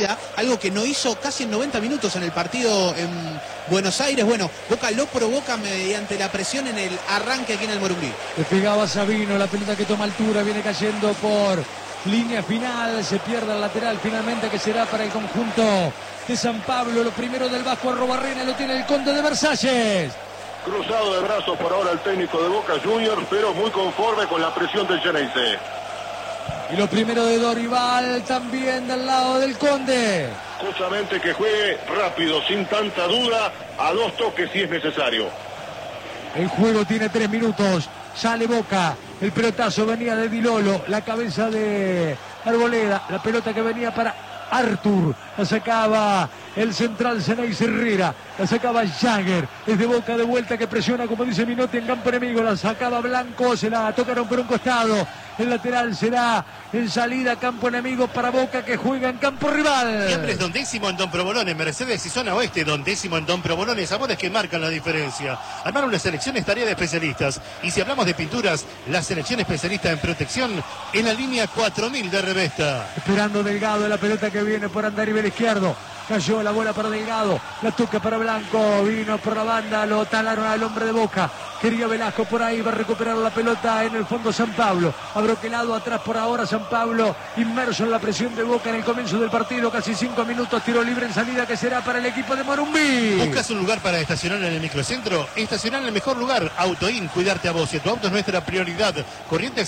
salida, algo que no hizo casi en 90 minutos en el partido en Buenos Aires. Bueno, Boca lo provoca mediante la presión en el arranque aquí en el Morumbí. Despegaba Sabino, la pelota que toma altura, viene cayendo por línea final, se pierde el lateral finalmente, que será para el conjunto de San Pablo. Lo primero del Vasco Arrobarrena lo tiene el Conde de Versalles. Cruzado de brazos por ahora el técnico de Boca Juniors, pero muy conforme con la presión del Geneise. Y lo primero de Dorival también del lado del Conde. Justamente que juegue rápido, sin tanta duda, a 2 toques si es necesario. El juego tiene 3 minutos. Sale Boca. El pelotazo venía de Di Lolo. La cabeza de Arboleda. La pelota que venía para Artur. La sacaba el central Ceneice Herrera. La sacaba Jagger. Es de Boca de vuelta que presiona, como dice Minotti, en campo enemigo. La sacaba Blanco. Se la tocaron por un costado. El lateral será en salida campo enemigo para Boca, que juega en campo rival. Siempre es Don Décimo en Don Provolone, Mercedes y zona oeste. Don Décimo en Don Provolone, sabores que marcan la diferencia. Armar una selección es tarea de especialistas. Y si hablamos de pinturas, la selección especialista en protección en la línea 4000 de Revesta. Esperando Delgado, la pelota que viene por andarivel izquierdo. Cayó la bola para Delgado, la toca para Blanco, vino por la banda, lo talaron al hombre de Boca. Quería Velasco por ahí, va a recuperar la pelota en el fondo San Pablo. Abroquelado atrás por ahora San Pablo, inmerso en la presión de Boca en el comienzo del partido, casi 5 minutos, tiro libre en salida que será para el equipo de Morumbí. ¿Buscas un lugar para estacionar en el microcentro? Estacionar en el mejor lugar, Autoin, cuidarte a vos y tu auto es nuestra prioridad. Corrientes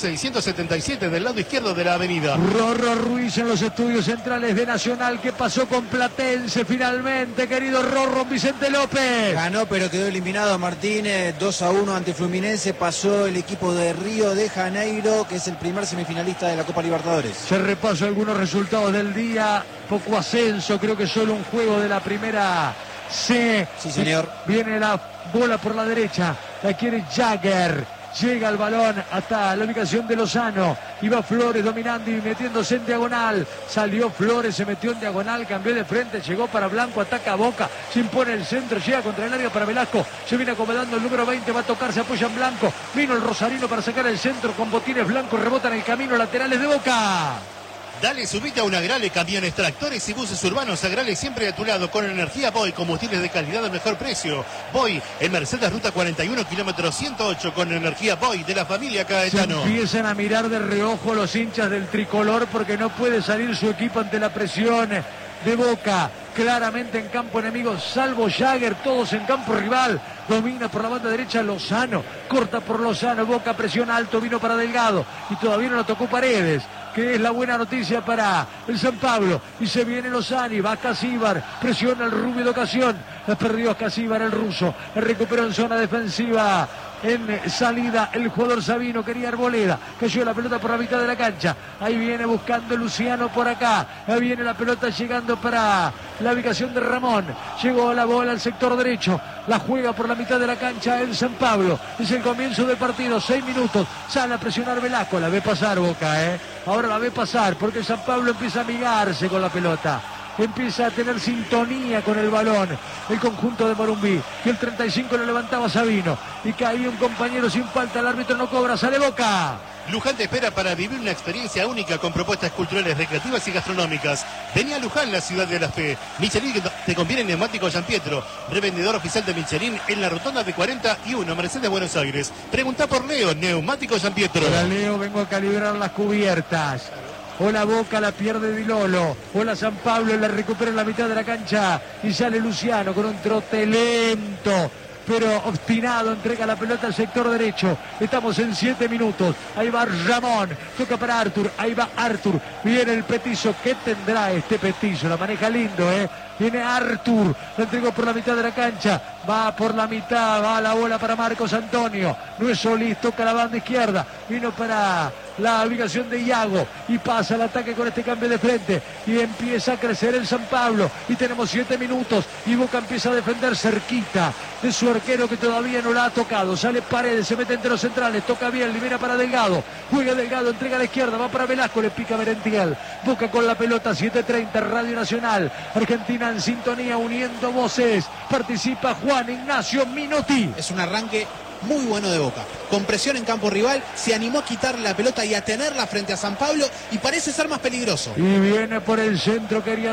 677 del lado izquierdo de la avenida. Rorro Ruiz en los estudios centrales de Nacional. ¿Qué pasó con Platense finalmente, querido Rorro? Vicente López ganó, pero quedó eliminado Martínez, 2-1 ante Fluminense. Pasó el equipo de Río de Janeiro, que es el primer semifinalista de la Copa Libertadores. Se repasó algunos resultados del día, poco ascenso, creo que solo un juego de la primera C. Sí, señor. Viene la bola por la derecha, la quiere Jagger. Llega el balón hasta la ubicación de Lozano. Iba Flores dominando y metiéndose en diagonal. Salió Flores, se metió en diagonal, cambió de frente, llegó para Blanco, ataca a Boca, se impone el centro, llega contra el área para Velasco. Se viene acomodando el número 20, va a tocar, se apoya en Blanco. Vino el Rosarino para sacar el centro con botines blancos, rebota en el camino, laterales de Boca. Dale, subite a una Agrale, camiones, tractores y buses urbanos. Agrale siempre a tu lado con energía Boy, combustibles de calidad al mejor precio. Boy, en Mercedes Ruta 41, kilómetro 108, con energía Boy de la familia Caetano. Se empiezan a mirar de reojo los hinchas del tricolor porque no puede salir su equipo ante la presión de Boca. Claramente en campo enemigo, salvo Jagger, todos en campo rival. Domina por la banda derecha Lozano, corta por Lozano, Boca presiona alto, vino para Delgado y todavía no lo tocó Paredes, que es la buena noticia para el San Pablo. Y se viene Lozani, va Casíbar, presiona el rubio de ocasión, la perdió Casíbar el ruso, la recuperó en zona defensiva. En salida el jugador Sabino, quería Arboleda, cayó la pelota por la mitad de la cancha, ahí viene buscando Luciano por acá, ahí viene la pelota llegando para la ubicación de Ramón, llegó la bola al sector derecho, la juega por la mitad de la cancha el San Pablo, es el comienzo del partido, 6 minutos, sale a presionar Velasco, la ve pasar Boca, ahora la ve pasar porque el San Pablo empieza a amigarse con la pelota. Empieza a tener sintonía con el balón el conjunto de Morumbí, y el 35 lo levantaba Sabino y caía un compañero sin falta, el árbitro no cobra, sale Boca. Luján te espera para vivir una experiencia única con propuestas culturales, recreativas y gastronómicas. Vení a Luján, la ciudad de la fe. Michelin te conviene en neumáticos San Pietro, revendedor oficial de Michelin en la rotonda de 41, Mercedes, Buenos Aires. Preguntá por Leo, neumáticos San Pietro. Hola Leo, vengo a calibrar las cubiertas. Hola Boca, la pierde Di Lolo. Hola San Pablo, la recupera en la mitad de la cancha y sale Luciano con un trote lento pero obstinado, entrega la pelota al sector derecho. Estamos en 7 minutos. Ahí va Ramón, toca para Artur, ahí va Artur, viene el petizo. ¿Qué tendrá este petizo? La maneja lindo, viene Artur, la entregó por la mitad de la cancha, va por la mitad, va la bola para Marcos Antonio, no es Solís, toca la banda izquierda, vino para la ubicación de Iago y pasa el ataque con este cambio de frente y empieza a crecer el San Pablo y tenemos 7 minutos y Boca empieza a defender cerquita de su arquero que todavía no la ha tocado. Sale Paredes, se mete entre los centrales, toca bien, libera para Delgado, juega Delgado, entrega a la izquierda, va para Velasco, le pica Merentiel, Boca con la pelota, 7:30, Radio Nacional, Argentina en sintonía, uniendo voces, participa Juan Ignacio Minotti. Es un arranque muy bueno de Boca, con presión en campo rival, se animó a quitarle la pelota y a tenerla frente a San Pablo y parece ser más peligroso. Y viene por el centro, quería Delgado.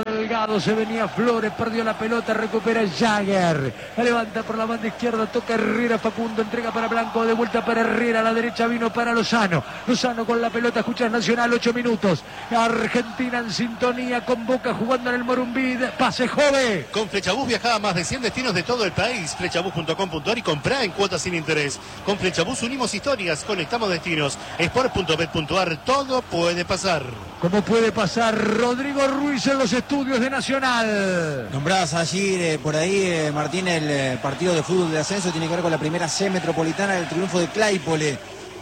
lado se venía Flores, perdió la pelota, recupera Jagger, la levanta por la banda izquierda, toca Herrera, Facundo entrega para Blanco, de vuelta para Herrera, a la derecha vino para Lozano con la pelota, escuchas Nacional, 8 minutos, Argentina en sintonía con Boca jugando en el Morumbí, pase Jove. Con Flechabús viajaba a más de 100 destinos de todo el país, flechabús.com.ar y comprá en cuotas sin interés. Con Flechabús unimos historias, conectamos destinos, sport.bet.ar, todo puede pasar. ¿Cómo puede pasar? Rodrigo Ruiz en los estudios de Nacional. Nombradas allí por ahí, Martín, el partido de fútbol de ascenso tiene que ver con la primera C metropolitana del triunfo de Claypole.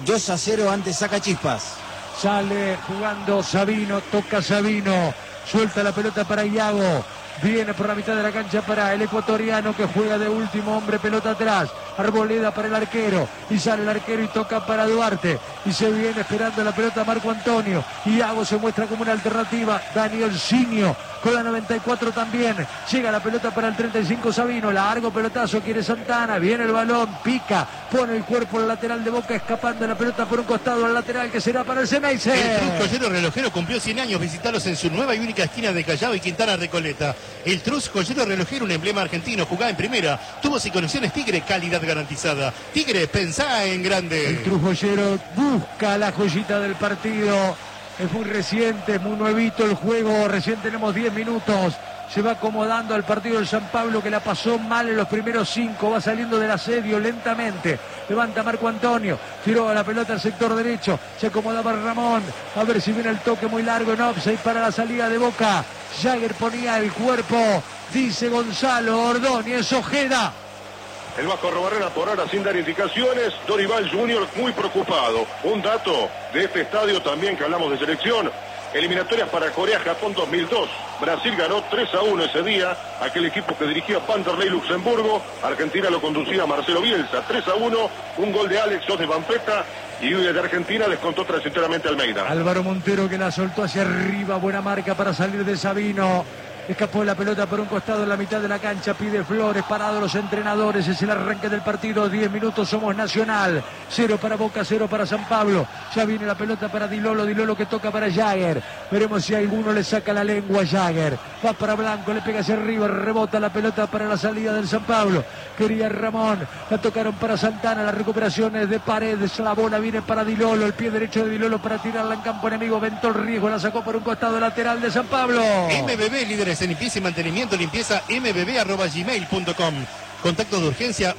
2-0 ante Sacachispas. Sale jugando Sabino, toca Sabino, suelta la pelota para Iago. Viene por la mitad de la cancha para el ecuatoriano que juega de último hombre, pelota atrás. Arboleda para el arquero. Y sale el arquero y toca para Duarte. Y se viene esperando la pelota Marco Antonio. Iago se muestra como una alternativa. Daniel Sinio con la 94 también. Llega la pelota para el 35 Sabino. Largo pelotazo, quiere Santana. Viene el balón, pica. Pone el cuerpo al lateral de Boca, escapando la pelota por un costado al lateral que será para el Ceneice. El Trus Joyero Relojero cumplió 100 años. Visitalos en su nueva y única esquina de Callao y Quintana Recoleta. El Trus Joyero Relojero, un emblema argentino, jugaba en primera. Tubos y conexiones Tigre, calidad garantizada. Tigre, pensá en grande. El Trus Joyero busca la joyita del partido. Es muy reciente, muy nuevito el juego. Recién tenemos 10 minutos. Se va acomodando al partido del San Pablo, que la pasó mal en los primeros 5. Va saliendo del asedio lentamente. Levanta Marco Antonio. Tiró a la pelota al sector derecho. Se acomodaba Ramón. A ver si viene el toque muy largo en offside para la salida de Boca. Jagger ponía el cuerpo. Dice Gonzalo Ordóñez Ojeda. El Vasco Arrobarrena por ahora sin dar indicaciones. Dorival Junior muy preocupado. Un dato de este estadio también que hablamos de selección. Eliminatorias para Corea-Japón 2002. Brasil ganó 3-1 ese día. Aquel equipo que dirigía Vanderlei Luxemburgo. Argentina lo conducía Marcelo Bielsa. 3-1. Un gol de Alex, 2 de Vampeta. Y de Argentina descontó transitoriamente Almeida. Álvaro Montero que la soltó hacia arriba. Buena marca para salir de Sabino. Escapó la pelota por un costado en la mitad de la cancha. Pide Flores, parado los entrenadores. Es el arranque del partido. 10 minutos, somos Nacional. 0 para Boca, 0 para San Pablo. Ya viene la pelota para Dilolo. Dilolo que toca para Jagger. Veremos si alguno le saca la lengua a Jagger. Va para Blanco, le pega hacia arriba. Rebota la pelota para la salida del San Pablo. Quería Ramón. La tocaron para Santana. La recuperación es de Paredes. La bola viene para Dilolo. El pie derecho de Dilolo para tirarla en campo enemigo. Ventó el riesgo. La sacó por un costado lateral de San Pablo. MBB, líderes en limpieza y mantenimiento, limpieza mbb@gmail.com. Contacto de urgencia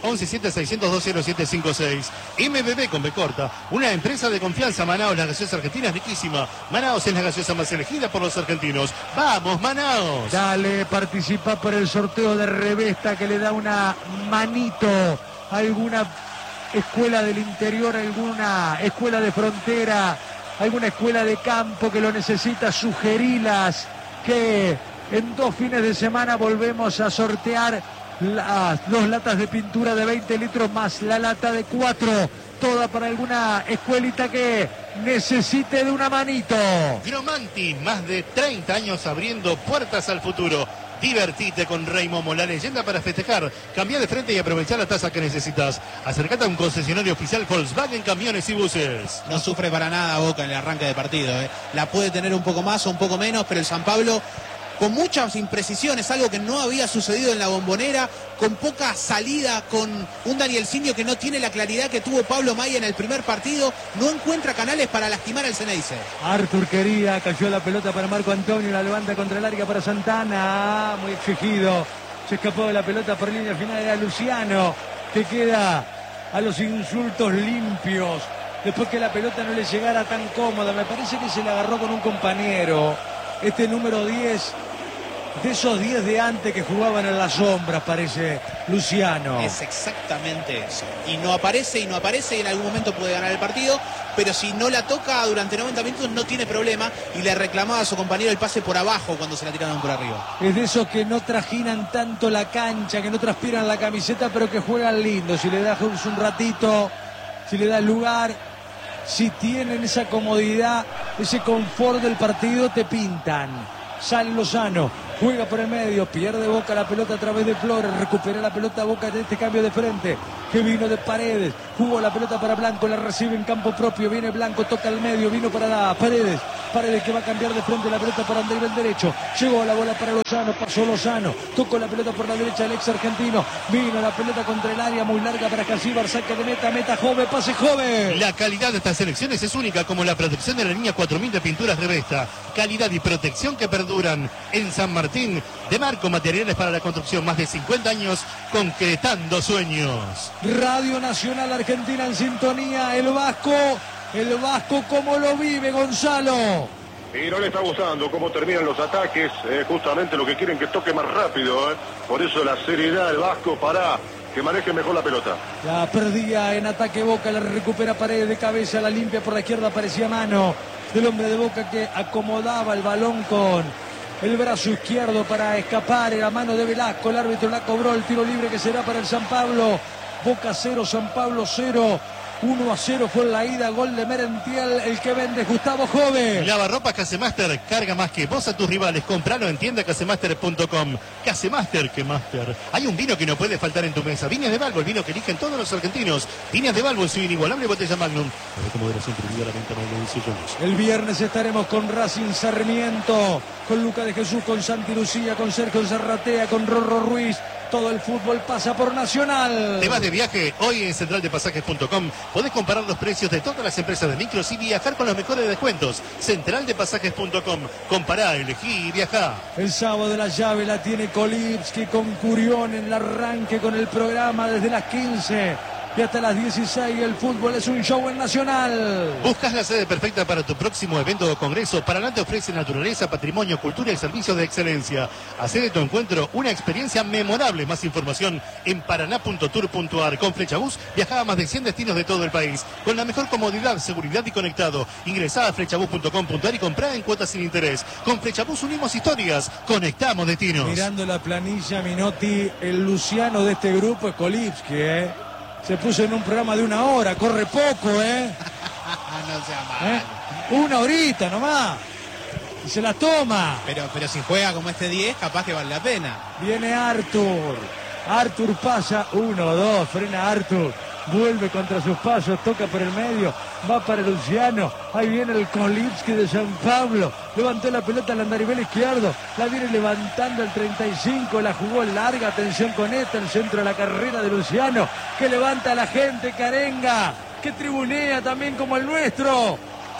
117-602-0756. MBB con B corta, una empresa de confianza. Manaos, la gaseosa argentina es riquísima. Manaos es la gaseosa más elegida por los argentinos. ¡Vamos, Manaos! Dale, participa por el sorteo de Revesta que le da una manito a alguna escuela del interior, alguna escuela de frontera, alguna escuela de campo que lo necesita. Sugerilas que en 2 fines de semana volvemos a sortear las 2 latas de pintura de 20 litros más la lata de 4. Toda para alguna escuelita que necesite de una manito. Gromanti, más de 30 años abriendo puertas al futuro. Divertite con Rey Momo, la leyenda para festejar. Cambia de frente y aprovechar la tasa que necesitas. Acercate a un concesionario oficial Volkswagen Camiones y Buses. No sufre para nada Boca en el arranque de partido. La puede tener un poco más o un poco menos, pero el San Pablo con muchas imprecisiones, algo que no había sucedido en la Bombonera, con poca salida, con un Daniel Sinio que no tiene la claridad que tuvo Pablo Maya en el primer partido, no encuentra canales para lastimar al Ceneice. Artur quería, cayó la pelota para Marco Antonio, la levanta contra el área para Santana, muy exigido, se escapó de la pelota por línea final, era Luciano, que queda a los insultos limpios, después que la pelota no le llegara tan cómoda, me parece que se la agarró con un compañero, este número 10, de esos 10 de antes que jugaban en las sombras, parece Luciano. Es exactamente eso. Y no aparece y en algún momento puede ganar el partido, pero si no la toca durante 90 minutos no tiene problema y le reclamaba a su compañero el pase por abajo cuando se la tiraron por arriba. Es de esos que no trajinan tanto la cancha, que no transpiran la camiseta, pero que juegan lindo. Si le das un ratito, si le das lugar, si tienen esa comodidad, ese confort del partido, te pintan. Sale Lozano, juega por el medio, pierde Boca la pelota a través de Flores, recupera la pelota Boca de este cambio de frente. que vino de Paredes, jugó la pelota para Blanco, la recibe en campo propio, viene Blanco, toca al medio, vino para Paredes, Paredes que va a cambiar de frente la pelota para Andrés del derecho, llegó la bola para Lozano, pasó Lozano, tocó la pelota por la derecha el ex argentino, vino la pelota contra el área muy larga para Casíbar, saque de meta Jove, pase Jove. La calidad de estas selecciones es única, como la protección de la línea 4000 de pinturas de Vesta, calidad y protección que perduran en San Martín. De Marco, materiales para la construcción, más de 50 años concretando sueños. Radio Nacional Argentina en sintonía, el Vasco cómo lo vive Gonzalo. Y no le está gustando cómo terminan los ataques, justamente lo que quieren que toque más rápido, por eso la seriedad del Vasco para que maneje mejor la pelota. La perdía en ataque Boca, la recupera Paredes de cabeza, la limpia por la izquierda, parecía mano del hombre de Boca que acomodaba el balón con el brazo izquierdo para escapar, la mano de Velasco, el árbitro la cobró, el tiro libre que será para el San Pablo. Boca 0, San Pablo 0. 1-0 fue la ida, gol de Merentiel, el que vende Gustavo Jove. Lavarropas Casemaster, carga más que vos a tus rivales, compralo en tiendacasemaster.com. Casemaster, que Master. Hay un vino que no puede faltar en tu mesa, Viñas de Balbo, el vino que eligen todos los argentinos. Viñas de Balbo en su inigualable botella Magnum. Como moderación prohibida la venta, no 18 años. El viernes estaremos con Racing Sarmiento, con Luca de Jesús, con Santi Lucía, con Sergio Zarratea, con Rorro Ruiz. Todo el fútbol pasa por Nacional. ¿Te vas de viaje? Hoy en centraldepasajes.com podés comparar los precios de todas las empresas de micros y viajar con los mejores descuentos. Centraldepasajes.com. Compará, elegí y viajá. El sábado la llave la tiene Kolipski con Curión en el arranque con el programa desde las 15 y hasta las 16. El fútbol es un show en Nacional. ¿Buscas la sede perfecta para tu próximo evento o congreso? Paraná te ofrece naturaleza, patrimonio, cultura y servicios de excelencia. Hacé de tu encuentro una experiencia memorable. Más información en paraná.tour.ar. Con Flechabús viajá a más de 100 destinos de todo el país. Con la mejor comodidad, seguridad y conectado. Ingresá a flechabús.com.ar y comprá en cuotas sin interés. Con Flechabús unimos historias, conectamos destinos. Mirando la planilla, Minotti, el Luciano de este grupo es Kolipski, Se puso en un programa de 1 hora, corre poco, No sea mal. Una horita nomás. Y se la toma. Pero si juega como este 10, capaz que vale la pena. Viene Arthur. Arthur pasa, 1-2, frena Arthur. Vuelve contra sus pasos, toca por el medio, va para Luciano, ahí viene el Kolipski de San Pablo, levantó la pelota al andarivel izquierdo, la viene levantando el 35, la jugó larga, atención con esta, el centro de la carrera de Luciano, que levanta a la gente, Carenga, que tribunea también como el nuestro.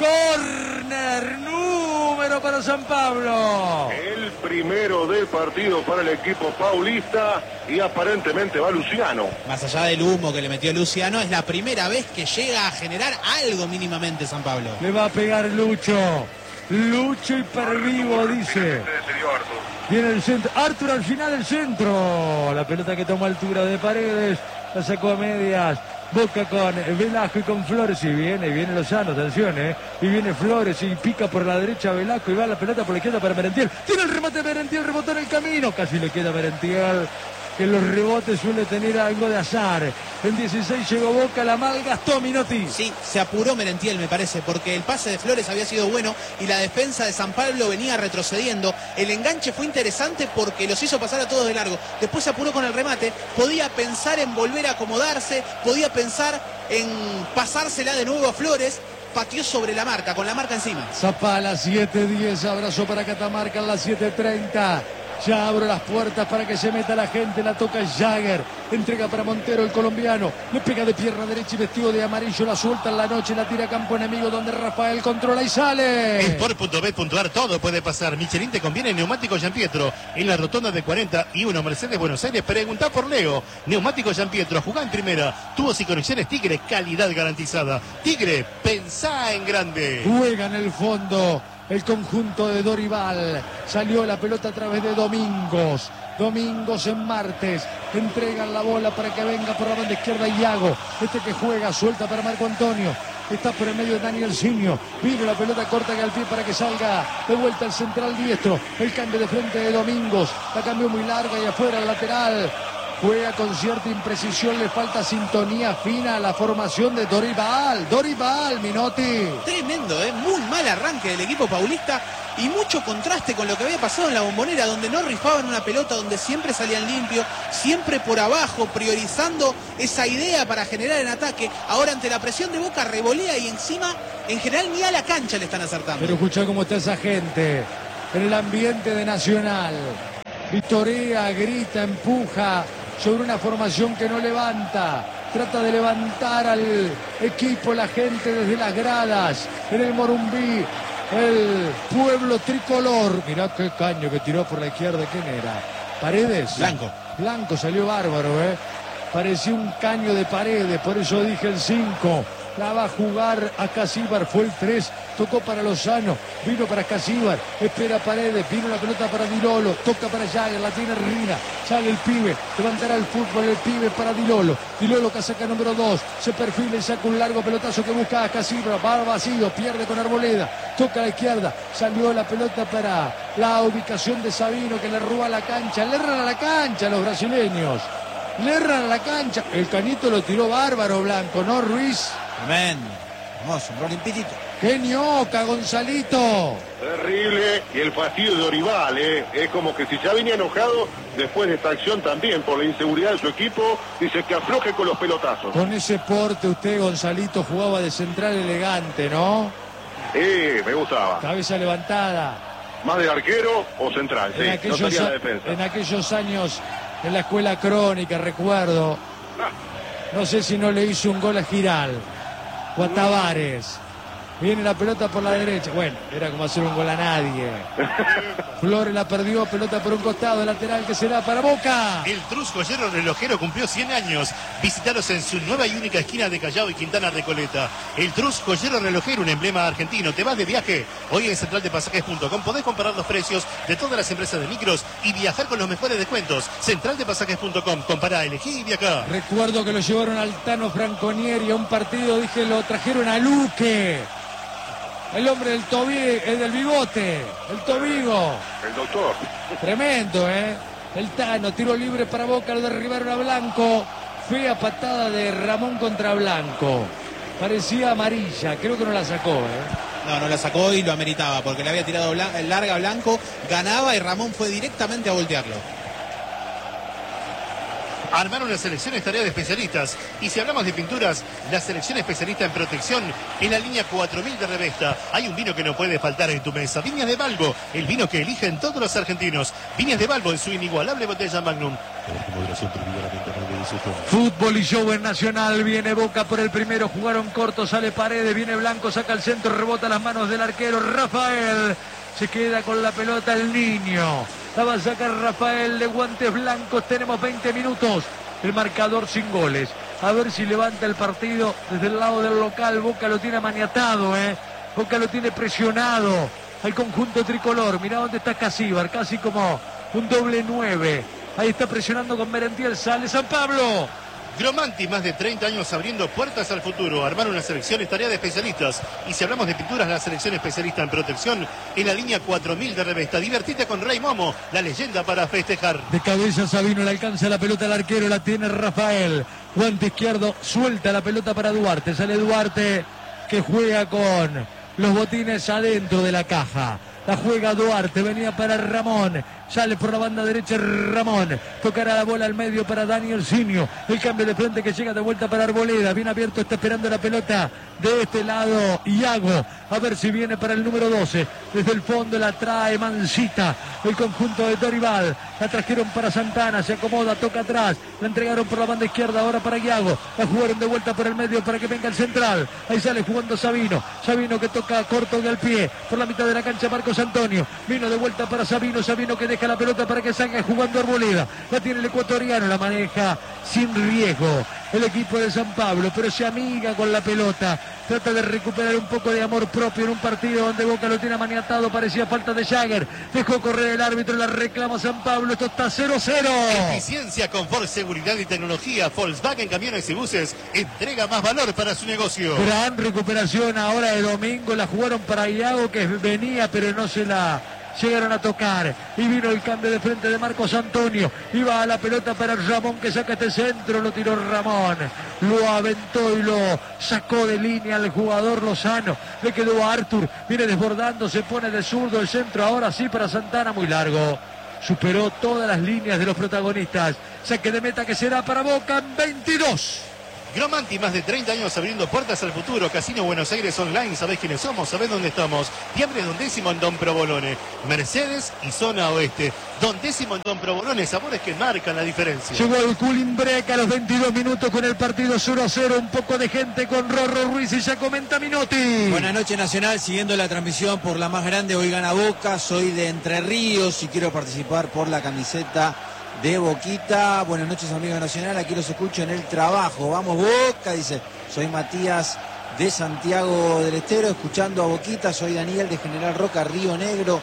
Córner, número para San Pablo. El primero del partido para el equipo paulista y aparentemente va Luciano. Más allá del humo que le metió Luciano, es la primera vez que llega a generar algo mínimamente San Pablo. Le va a pegar Lucho. Lucho hipervivo, dice. Viene el centro. Arthur al final el centro. La pelota que tomó altura de Paredes. La sacó a medias. Boca con Velasco y con Flores. Y viene Lozano, atención, Y viene Flores y pica por la derecha Velasco y va la pelota por la izquierda para Merentiel. Tiene el remate Merentiel, rebotó en el camino. Casi le queda Merentiel, que en los rebotes suele tener algo de azar. En 16 llegó Boca, la malgastó Minotti. Sí, se apuró Merentiel, me parece, porque el pase de Flores había sido bueno y la defensa de San Pablo venía retrocediendo. El enganche fue interesante porque los hizo pasar a todos de largo. Después se apuró con el remate, podía pensar en volver a acomodarse, podía pensar en pasársela de nuevo a Flores. Pateó sobre la marca, con la marca encima. Zapala, 7-10, abrazo para Catamarca en las 7:30. Ya abro las puertas para que se meta la gente, la toca Jagger, entrega para Montero el colombiano, le pega de pierna derecha y vestido de amarillo, la suelta en la noche, la tira a campo enemigo donde Rafael controla y sale. Sport.bet.ar, todo puede pasar. Michelin te conviene neumático Gianpietro en la rotonda de 41 Mercedes Buenos Aires. Preguntá por Leo. Neumático Gianpietro, jugá en primera. Tubos y conexiones Tigre, calidad garantizada. Tigre, pensá en grande. Juega en el fondo el conjunto de Dorival. Salió la pelota a través de Domingos. Domingos en Martes. Entregan la bola para que venga por la banda izquierda Iago. Este que juega, suelta para Marco Antonio. Está por el medio de Daniel Sinio. Vino la pelota corta al pie para que salga de vuelta el central diestro. El cambio de frente de Domingos. La cambió muy larga y afuera el lateral. Juega con cierta imprecisión, le falta sintonía fina a la formación de Dorival. Dorival, Minotti. Tremendo, muy mal arranque del equipo paulista y mucho contraste con lo que había pasado en la Bombonera, donde no rifaban una pelota, donde siempre salían limpios, siempre por abajo, priorizando esa idea para generar el ataque. Ahora ante la presión de Boca revolea y encima, en general, ni a la cancha le están acertando. Pero escuchá cómo está esa gente en el ambiente de Nacional. Vitorea, grita, empuja sobre una formación que no levanta. Trata de levantar al equipo, la gente desde las gradas. En el Morumbí, el pueblo tricolor. Mirá qué caño que tiró por la izquierda. ¿Quién era? ¿Paredes? Blanco. Blanco salió bárbaro, Parecía un caño de Paredes, por eso dije el 5. La va a jugar a Casíbar, fue el 3, tocó para Lozano, vino para Casíbar, espera Paredes, vino la pelota para Dilolo, toca para Jagger, la tiene Rina, sale el pibe, levantará el fútbol el pibe para Dilolo, Dilolo casaca número 2, se perfila y saca un largo pelotazo que busca a Casíbar, va vacío, pierde con Arboleda, toca a la izquierda, salió la pelota para la ubicación de Sabino que le roba la cancha, le erran a la cancha a los brasileños. Le erran a la cancha, el Canito lo tiró bárbaro Blanco, ¿no, Ruiz? Tremendo, hermoso, un gol limpidito. ¡Qué ñoca, Gonzalito! Terrible, y el fastidio de Dorival, es como que si ya venía enojado después de esta acción también por la inseguridad de su equipo, dice que afloje con los pelotazos. Con ese porte usted, Gonzalito, jugaba de central elegante, ¿no? Me gustaba. Cabeza levantada. Más de arquero o central, sí, no salía la defensa. En aquellos años en la escuela crónica, recuerdo, no sé si no le hizo un gol a Giral o a Tavares. Viene la pelota por la derecha. Bueno, era como hacer un gol a nadie. Flores la perdió, pelota por un costado, lateral que será para Boca. El Trus Joyero Relojero cumplió 100 años. Visítalos en su nueva y única esquina de Callao y Quintana Recoleta. El Trus Joyero Relojero, un emblema argentino. ¿Te vas de viaje? Hoy en centraldepasajes.com podés comparar los precios de todas las empresas de micros y viajar con los mejores descuentos. Centraldepasajes.com, compará, elegí y viajá. Recuerdo que lo llevaron al Tano Franconieri a un partido, dije, lo trajeron a Luque. El hombre del del bigote, el Tobigo. El doctor. Tremendo, El Tano, tiro libre para Boca, lo derribaron a Blanco. Fea patada de Ramón contra Blanco. Parecía amarilla, creo que no la sacó, No la sacó y lo ameritaba, porque le había tirado larga Blanco, ganaba y Ramón fue directamente a voltearlo. Armar una selección es tarea de especialistas. Y si hablamos de pinturas, la selección especialista en protección es la línea 4000 de Revesta. Hay un vino que no puede faltar en tu mesa. Viñas de Balbo, el vino que eligen todos los argentinos. Viñas de Balbo en su inigualable botella Magnum. Fútbol y show en Nacional. Viene Boca por el primero. Jugaron corto, sale Paredes. Viene Blanco, saca el centro, rebota las manos del arquero Rafael. Se queda con la pelota el niño. La va a sacar Rafael de guantes blancos. Tenemos 20 minutos. El marcador sin goles. A ver si levanta el partido desde el lado del local. Boca lo tiene maniatado, Boca lo tiene presionado al conjunto tricolor. Mirá dónde está Casíbar. Casi como un doble 9. Ahí está presionando con Merentiel. Sale San Pablo. Gromanti, más de 30 años abriendo puertas al futuro. Armar una selección es tarea de especialistas. Y si hablamos de pinturas, la selección especialista en protección en la línea 4000 de Revesta. Divertite con Rey Momo, la leyenda para festejar. De cabeza Sabino, le alcanza la pelota al arquero, la tiene Rafael. Guante izquierdo, suelta la pelota para Duarte. Sale Duarte, que juega con los botines adentro de la caja. La juega Duarte, venía para Ramón. Sale por la banda derecha Ramón. Tocará la bola al medio para Daniel Sinio. El cambio de frente que llega de vuelta para Arboleda. Bien abierto, está esperando la pelota de este lado Iago. A ver si viene para el número 12. Desde el fondo la trae Mancita. El conjunto de Dorival. La trajeron para Santana. Se acomoda, toca atrás. La entregaron por la banda izquierda. Ahora para Iago. La jugaron de vuelta por el medio para que venga el central. Ahí sale jugando Sabino. Sabino que toca corto de al pie. Por la mitad de la cancha Marcos Antonio. Vino de vuelta para Sabino. Sabino que deja la pelota para que salga jugando Arboleda. La tiene el ecuatoriano. La maneja sin riesgo el equipo de San Pablo, pero se amiga con la pelota. Trata de recuperar un poco de amor propio en un partido donde Boca lo tiene maniatado. Parecía falta de Jagger. Dejó correr el árbitro, la reclama San Pablo. Esto está 0-0. Eficiencia, confort, seguridad y tecnología. Volkswagen Camiones y Buses entrega más valor para su negocio. Gran recuperación ahora de Domingo. La jugaron para Iago, que venía pero no se la llegaron a tocar y vino el cambio de frente de Marcos Antonio. Iba a la pelota para Ramón, que saca este centro, lo tiró Ramón, lo aventó y lo sacó de línea al jugador Lozano. Le quedó a Artur, viene desbordando, se pone de zurdo el centro, ahora sí para Santana, muy largo. Superó todas las líneas de los protagonistas. Saque de meta que será para Boca en 22. Gromanti, más de 30 años abriendo puertas al futuro. Casino Buenos Aires Online, sabés quiénes somos, sabés dónde estamos. Fiambre Don Décimo en Don Provolone, Mercedes y Zona Oeste. Don Décimo en Don Provolone, sabores que marcan la diferencia. Llegó el Culimbreca a los 22 minutos con el partido 0-0. Un poco de gente con Rorro Ruiz y ya comenta Minotti. Buenas noches, Nacional, siguiendo la transmisión por la más grande. Hoy gana Boca, soy de Entre Ríos y quiero participar por la camiseta de Boquita. Buenas noches, amigos de Nacional, aquí los escucho en el trabajo. Vamos Boca, dice. Soy Matías de Santiago del Estero, escuchando a Boquita. Soy Daniel de General Roca, Río Negro.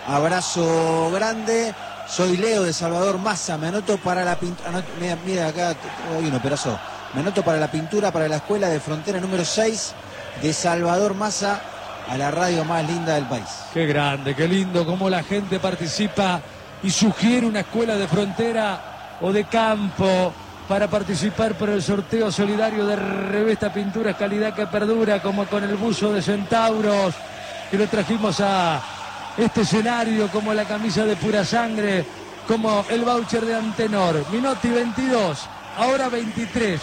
Abrazo grande. Soy Leo de Salvador Massa. Me anoto para la pintura. Mira acá, hay un operazo. Me anoto para la pintura para la escuela de frontera número 6 de Salvador Massa, a la radio más linda del país. Qué grande, qué lindo cómo la gente participa y sugiere una escuela de frontera o de campo para participar por el sorteo solidario de Revesta Pinturas Calidad que Perdura, como con el buzo de Centauros, que lo trajimos a este escenario, como la camisa de Pura Sangre, como el voucher de Antenor. Minotti 22, ahora 23.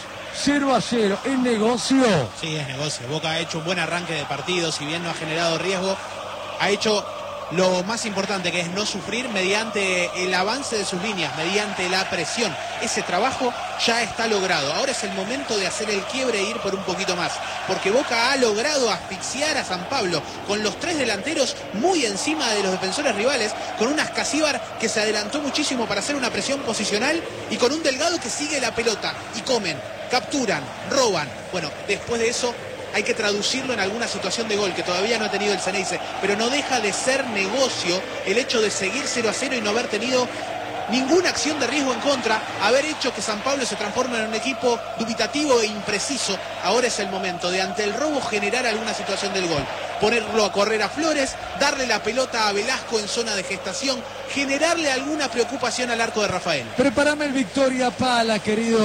0-0, ¿es negocio? Sí, es negocio. Boca ha hecho un buen arranque de partido, si bien no ha generado riesgo, ha hecho lo más importante, que es no sufrir mediante el avance de sus líneas, mediante la presión. Ese trabajo ya está logrado. Ahora es el momento de hacer el quiebre e ir por un poquito más, porque Boca ha logrado asfixiar a San Pablo con los tres delanteros muy encima de los defensores rivales, con un Ascasíbar que se adelantó muchísimo para hacer una presión posicional y con un Delgado que sigue la pelota y comen, capturan, roban. Bueno, después de eso hay que traducirlo en alguna situación de gol que todavía no ha tenido el Ceneice, pero no deja de ser negocio el hecho de seguir 0-0 y no haber tenido ninguna acción de riesgo en contra, haber hecho que San Pablo se transforme en un equipo dubitativo e impreciso. Ahora es el momento de, ante el robo, generar alguna situación del gol, ponerlo a correr a Flores, darle la pelota a Velasco en zona de gestación, generarle alguna preocupación al arco de Rafael. Prepárame el Victoria Pala, querido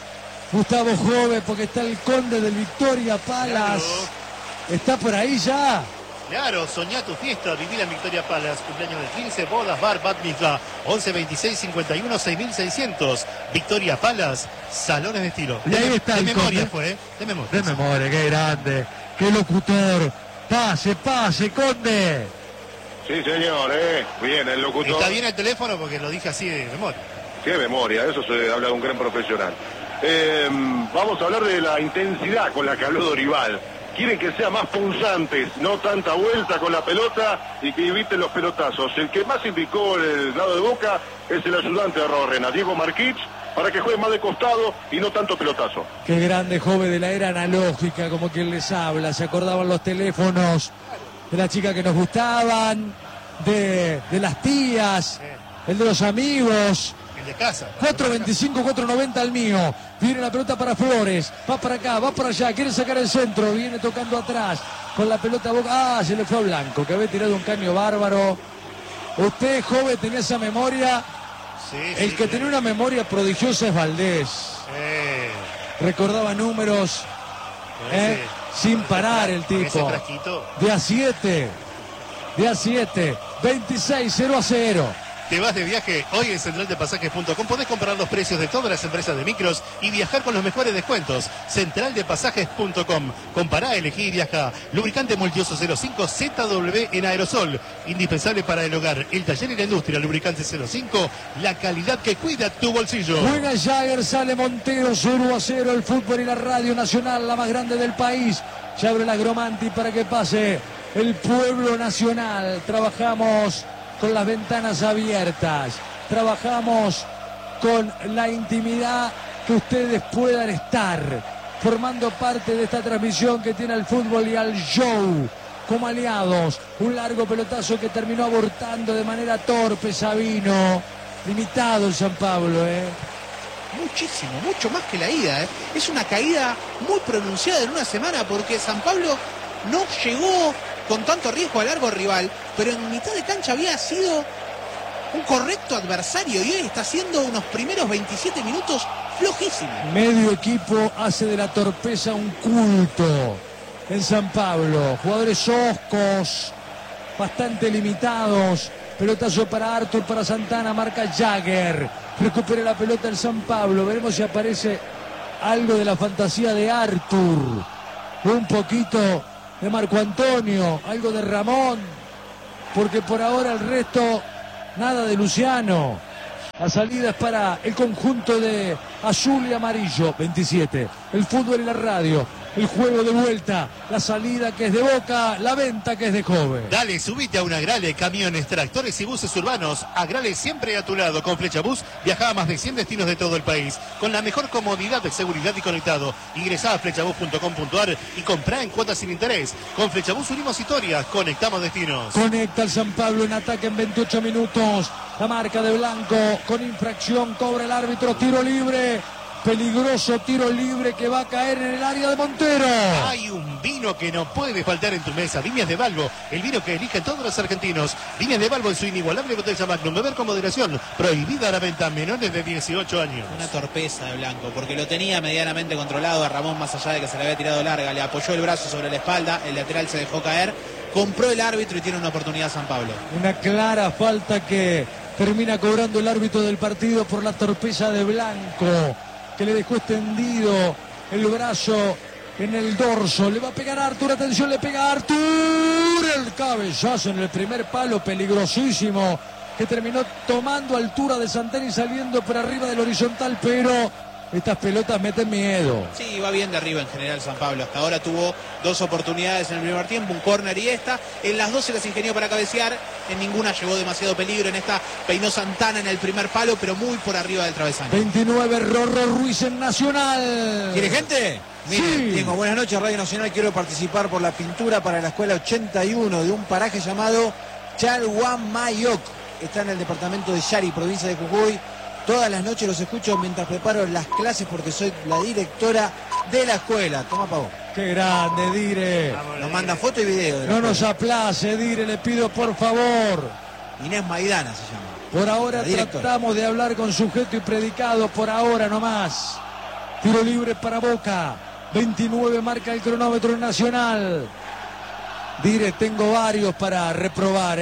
Gustavo Jove, porque está el conde del Victoria Palas. Claro. ¿Está por ahí ya? Claro, soñá tu fiesta, viví la Victoria Palace, cumpleaños de 15, bodas, bar, bat mitzvah, 11 26 51 6600. Victoria Palace, salones de estilo. Y ahí está de el memoria conde. fue, de memoria. De memoria, qué grande, qué locutor. Pase, pase, conde. Sí, señor, bien, el locutor. Está bien el teléfono porque lo dije así de memoria. Qué memoria, eso se habla de un gran profesional. Vamos a hablar de la intensidad con la que habló Dorival. Quieren que sea más punzantes, no tanta vuelta con la pelota y que eviten los pelotazos. El que más indicó el lado de Boca es el ayudante de Rorrena, Diego Marquich, para que juegue más de costado y no tanto pelotazo. Qué grande, joven de la era analógica, como quien les habla. Se acordaban los teléfonos de la chica que nos gustaban, de las tías, el de los amigos. El de casa. 4.25, 4.90 al mío. Viene la pelota para Flores. Va para acá, va para allá. Quiere sacar el centro. Viene tocando atrás. Con la pelota Boca. Ah, se le fue a Blanco, que había tirado un caño bárbaro. Usted, joven, tenía esa memoria. Sí, El sí, que tenía una memoria prodigiosa es Valdés. Recordaba números. Sin parar el con ese tipo. frasquito. De A7. De A7. 26, 0-0. Te vas de viaje hoy en centraldepasajes.com. Podés comparar los precios de todas las empresas de micros y viajar con los mejores descuentos. Centraldepasajes.com. Compará, elegí y viaja. Lubricante multiuso 05 ZW en aerosol. Indispensable para el hogar, el taller y la industria. Lubricante 05. La calidad que cuida tu bolsillo. Juega Jagger, sale Montero, 0-0. El fútbol y la radio nacional, la más grande del país. Se abre la Gromanti para que pase el pueblo nacional. Trabajamos con las ventanas abiertas, trabajamos con la intimidad que ustedes puedan estar, formando parte de esta transmisión que tiene al fútbol y al show como aliados. Un largo pelotazo que terminó abortando de manera torpe Sabino, limitado el San Pablo, Muchísimo, mucho más que la ida, Es una caída muy pronunciada en una semana, porque San Pablo no llegó con tanto riesgo al largo rival, pero en mitad de cancha había sido un correcto adversario y hoy está haciendo unos primeros 27 minutos flojísimos. Medio equipo hace de la torpeza un culto en San Pablo. Jugadores hoscos, bastante limitados. Pelotazo para Arthur, para Santana, marca Jagger. Recupera la pelota el San Pablo. Veremos si aparece algo de la fantasía de Arthur. Un poquito de Marco Antonio, algo de Ramón. Porque por ahora el resto, nada de Luciano. La salida es para el conjunto de azul y amarillo. 27. El fútbol y la radio. El juego de vuelta. La salida que es de Boca. La venta que es de Jove. Dale, subite a una Agrale, camiones, tractores y buses urbanos. Agrale siempre a tu lado. Con Flecha Bus viaja a más de 100 destinos de todo el país. Con la mejor comodidad de seguridad y conectado. Ingresá a flechabus.com.ar y comprá en cuotas sin interés. Con Flecha Bus unimos historias. Conectamos destinos. Conecta el San Pablo en ataque en 28 minutos. La marca de Blanco con infracción. Cobra el árbitro. Tiro libre. Peligroso tiro libre que va a caer en el área de Montero. Hay un vino que no puede faltar en tu mesa. Viñas de Balbo, el vino que eligen todos los argentinos. Viñas de Balbo en su inigualable botella Magnum. Beber con moderación. Prohibida la venta a menores de 18 años. Una torpeza de Blanco, porque lo tenía medianamente controlado a Ramón, más allá de que se le había tirado larga. Le apoyó el brazo sobre la espalda, el lateral se dejó caer. Compró el árbitro y tiene una oportunidad San Pablo. Una clara falta que termina cobrando el árbitro del partido por la torpeza de Blanco, que le dejó extendido el brazo en el dorso. Le va a pegar a Arthur, atención, le pega a Arthur. El cabezazo en el primer palo, peligrosísimo, que terminó tomando altura de Santana y saliendo por arriba del horizontal, pero estas pelotas meten miedo. Sí, va bien de arriba en general San Pablo. Hasta ahora tuvo dos oportunidades en el primer tiempo, un córner y esta. En las dos se las ingenió para cabecear. En ninguna llevó demasiado peligro. En esta peinó Santana en el primer palo, pero muy por arriba del travesaño. 29, Rorro Ruiz en Nacional. ¿Quiere gente? Miren, Sí. tengo buenas noches, Radio Nacional. Quiero participar por la pintura para la escuela 81 de un paraje llamado Chalhuamayoc. Está en el departamento de Yari, provincia de Jujuy. Todas las noches los escucho mientras preparo las clases porque soy la directora de la escuela. Toma, Pavo. Qué grande, Dire. Nos manda foto y video. De la No nos escuela. aplace, Dire, le pido por favor. Inés Maidana se llama. Por ahora La directora. tratamos de hablar con sujeto y predicado, por ahora nomás. Tiro libre para Boca. 29 marca el cronómetro Nacional. Dire, tengo varios para reprobar,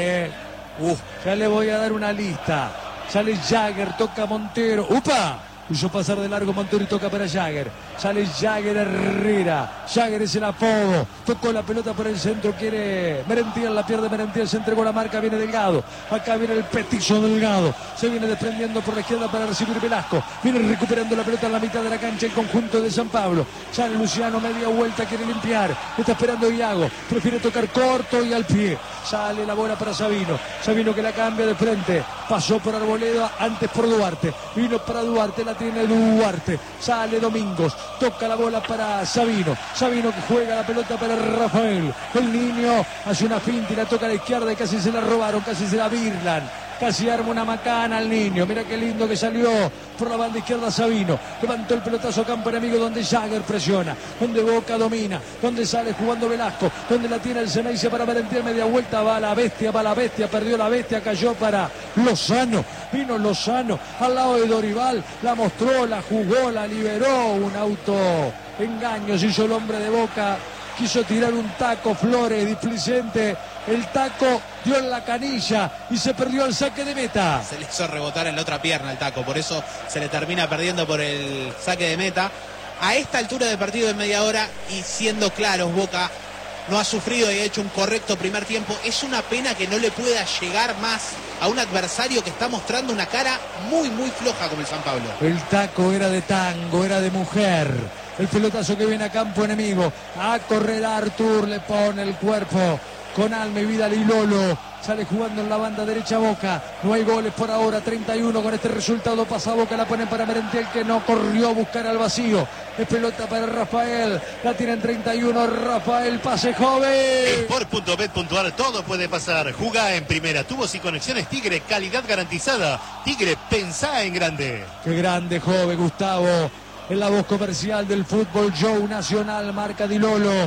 ya le voy a dar una lista. Sale Jagger, toca Montero. ¡Upa! Hizo pasar de largo Montero y toca para Jagger. Sale Jagger Herrera. Jagger es el apodo. Tocó la pelota por el centro. Quiere Merentiel, la pierde Merentiel. Se entregó la marca. Viene Delgado. Acá viene el petizo Delgado. Se viene desprendiendo por la izquierda para recibir Velasco. Viene recuperando la pelota en la mitad de la cancha el conjunto de San Pablo. Sale Luciano, media vuelta. Quiere limpiar. Está esperando Iago. Prefiere tocar corto y al pie. Sale la bola para Sabino. Sabino que la cambia de frente. Pasó por Arboleda, antes por Duarte. Vino para Duarte, la tiene Duarte. Sale Domingos. Toca la bola para Sabino. Sabino que juega la pelota para Rafael. El niño hace una finta y la toca a la izquierda y casi se la robaron, casi se la birlan. Casi arma una macana al niño. Mira qué lindo que salió por la banda izquierda Sabino. Levantó el pelotazo a campo enemigo donde Jagger presiona. Donde Boca domina. Donde sale jugando Velasco. Donde la tiene el Ceneice para Merentiel. Media vuelta. Va la bestia. Perdió la bestia. Cayó para Lozano. Vino Lozano al lado de Dorival. La mostró, la jugó, la liberó. Un auto engaño. Se hizo el hombre de Boca. Quiso tirar un taco Flores, displicente. El taco dio en la canilla y se perdió el saque de meta. Se le hizo rebotar en la otra pierna el taco, por eso se le termina perdiendo por el saque de meta. A esta altura del partido de media hora y siendo claros, Boca no ha sufrido y ha hecho un correcto primer tiempo. Es una pena que no le pueda llegar más a un adversario que está mostrando una cara muy, muy floja como el San Pablo. El taco era de tango, era de mujer. El pelotazo que viene a campo enemigo. A correr Arthur, le pone el cuerpo con alma y vida Lilolo. Sale jugando en la banda derecha Boca. No hay goles por ahora. 31 con este resultado. Pasa Boca, la ponen para Merentiel que no corrió a buscar al vacío. Es pelota para Rafael. La tiene en 31. Rafael, pase joven. Sport.bet.ar, todo puede pasar. Jugá en primera. Tubos y conexiones Tigre, calidad garantizada. Tigre, pensá en grande. Qué grande joven, Gustavo. En la voz comercial del fútbol show nacional, marca Di Lolo.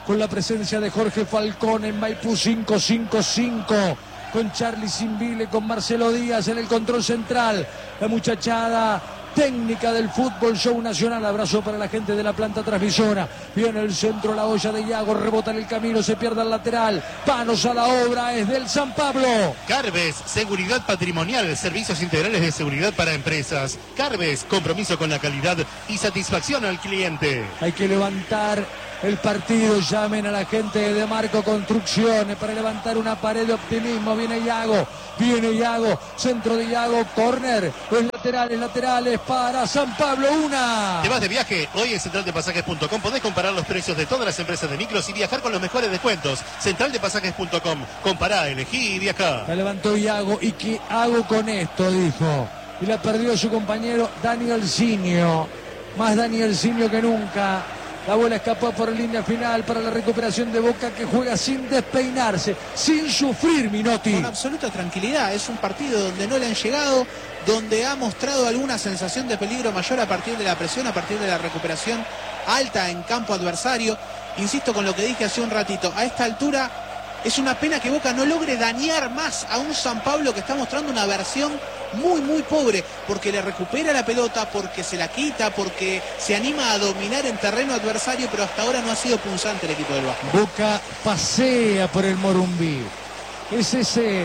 con la presencia de Jorge Falcón en Maipú 555. Con Charlie Simbile, con Marcelo Díaz en el control central. La muchachada técnica del fútbol show nacional. Abrazo para la gente de la planta transmisora. Viene el centro, la olla de Iago, rebota en el camino, se pierde el lateral. Manos a la obra, es del San Pablo. Carbes, seguridad patrimonial, servicios integrales de seguridad para empresas. Carbes, compromiso con la calidad y satisfacción al cliente. Hay que levantar el partido, llamen a la gente de Marco Construcciones para levantar una pared de optimismo. Viene Iago, centro de Iago, córner, laterales para San Pablo, una. ¿Te vas de viaje? Hoy en centraldepasajes.com podés comparar los precios de todas las empresas de micros y viajar con los mejores descuentos. Centraldepasajes.com, compará, elegí y viajá. La levantó Iago, ¿y qué hago con esto?, dijo. Y la perdió su compañero Daniel Sinio, más Daniel Sinio que nunca. La bola escapó por línea final para la recuperación de Boca, que juega sin despeinarse, sin sufrir, Minotti. Con absoluta tranquilidad. Es un partido donde no le han llegado, donde ha mostrado alguna sensación de peligro mayor a partir de la presión, a partir de la recuperación alta en campo adversario. Insisto con lo que dije hace un ratito, a esta altura es una pena que Boca no logre dañar más a un San Pablo que está mostrando una versión muy pobre, porque le recupera la pelota, porque se la quita, porque se anima a dominar en terreno adversario, pero hasta ahora no ha sido punzante el equipo del Vasco. Boca pasea por el Morumbí. Es ese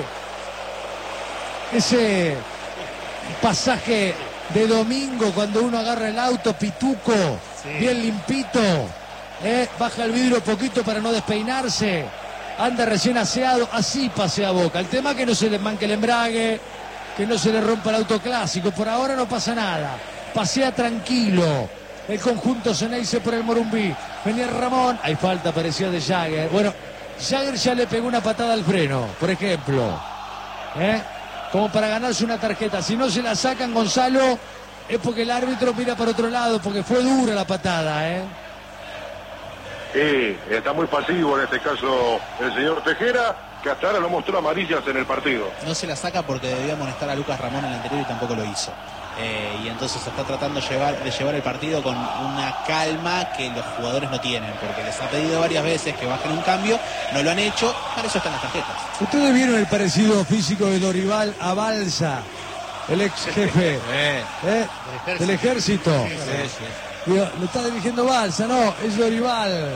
pasaje de domingo cuando uno agarra el auto pituco, bien limpito, baja el vidrio poquito para no despeinarse, anda recién aseado, así pasea Boca. El tema es que no se le manque el embrague, que no se le rompa el auto clásico. Por ahora no pasa nada, pasea tranquilo el conjunto Ceneice por el Morumbí. Venía Ramón, hay falta, parecía de Jagger. Bueno, Jagger ya le pegó una patada al freno, por ejemplo, como para ganarse una tarjeta. Si no se la sacan, Gonzalo, es porque el árbitro mira para otro lado, porque fue dura la patada, Está muy pasivo en este caso el señor Tejera, que hasta ahora no mostró amarillas en el partido. No se la saca porque debía amonestar a Lucas Ramón en el anterior y tampoco lo hizo. Y entonces se está tratando de llevar el partido con una calma que los jugadores no tienen, porque les ha pedido varias veces que bajen un cambio, no lo han hecho, para eso están las tarjetas. Ustedes vieron el parecido físico de Dorival a Balsa, el ex jefe del ejército. Digo, lo está dirigiendo Balsa, no, es Dorival.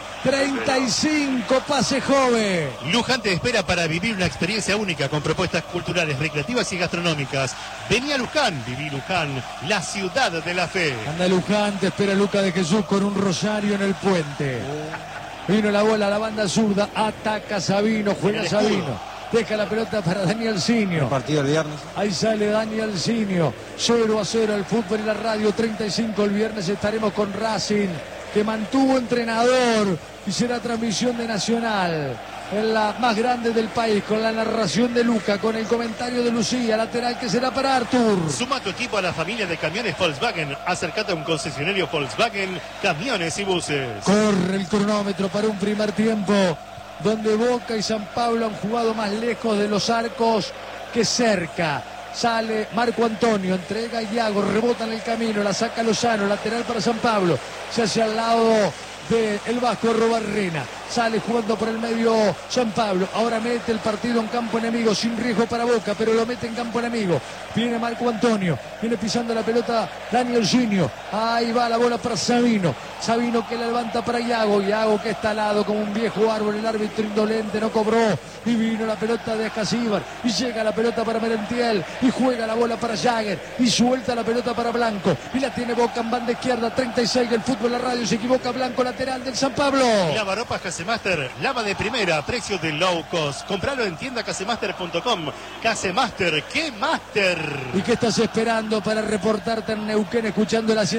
35, pase joven. Luján te espera para vivir una experiencia única con propuestas culturales, recreativas y gastronómicas. Vení a Luján, viví Luján, la ciudad de la fe. Anda Luján, te espera Luca de Jesús con un rosario en el puente. Vino la bola a la banda zurda, ataca Sabino, juega Sabino. Deja la pelota para Daniel Sinio. El partido el viernes. Ahí sale Daniel Sinio. 0-0 el fútbol y la radio. 35 el viernes estaremos con Racing, que mantuvo entrenador y será transmisión de Nacional, en la más grande del país, con la narración de Luca, con el comentario de Lucía, lateral que será para Artur. Suma tu equipo a la familia de camiones Volkswagen. Acércate a un concesionario Volkswagen, camiones y buses. Corre el cronómetro para un primer tiempo donde Boca y San Pablo han jugado más lejos de los arcos que cerca. Sale Marco Antonio, entrega a Iago, rebota en el camino, la saca Lozano, lateral para San Pablo, se hace al lado del Vasco Robarrena, sale jugando por el medio San Pablo, ahora mete el partido en campo enemigo, sin riesgo para Boca, pero lo mete en campo enemigo. Viene Marco Antonio, viene pisando la pelota Daniel Sinio, ahí va la bola para Sabino, Sabino que la levanta para Iago, Iago que está al lado como un viejo árbol, el árbitro indolente no cobró, y vino la pelota de Escasíbar, y llega la pelota para Merentiel, y juega la bola para Jagger, y suelta la pelota para Blanco, y la tiene Boca en banda izquierda. 36 del fútbol, la radio, se equivoca Blanco, lateral del San Pablo. Lavaropas Casemaster, lava de primera, precio de low cost. Compralo en tiendacasemaster.com. Casemaster, ¿qué Master? ¿Y qué estás esperando para reportarte en Neuquén escuchando la